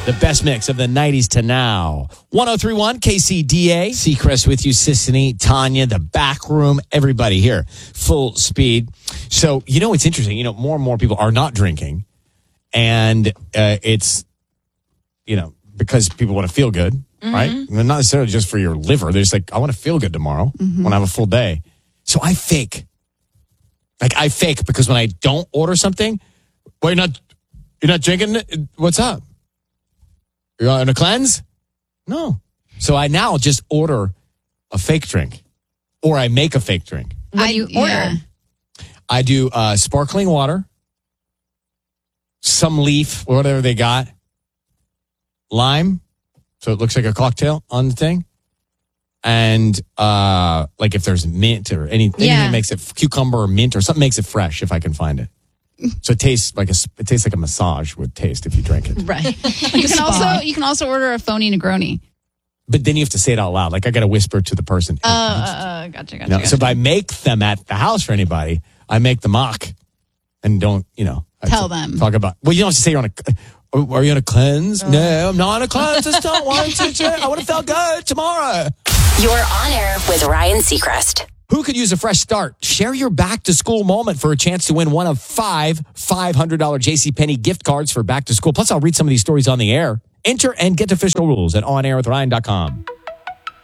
The best mix of the 90s to now. 1031 KCDA. Seacrest with you, Sissany, Tanya, the back room, everybody here. Full speed. So, it's interesting. More and more people are not drinking. And it's, because people want to feel good, right? Not necessarily just for your liver. They're just like, I want to feel good tomorrow. I want to have a full day. So I fake. I fake because when I don't order something, well, you're not drinking? What's up? You're on a cleanse? No. So I now just order a fake drink, or I make a fake drink. What do you order? Yeah. I do sparkling water, some leaf, whatever they got, lime, so it looks like a cocktail on the thing, and if there's mint or anything that makes it cucumber or mint or something makes it fresh if I can find it. So it tastes like a massage would taste if you drink it. Right. You can also order a phony Negroni. But then you have to say it out loud. I got to whisper to the person. Gotcha. So if I make them at the house for anybody, I make the mock and don't, Tell them. Talk about, well, you don't have to say are you on a cleanse? No, I'm not on a cleanse. I just don't want to. I want to feel good tomorrow. You're on air with Ryan Seacrest. Who could use a fresh start? Share your back-to-school moment for a chance to win one of 5 $500 JCPenney gift cards for back to school. Plus, I'll read some of these stories on the air. Enter and get official rules at onairwithryan.com.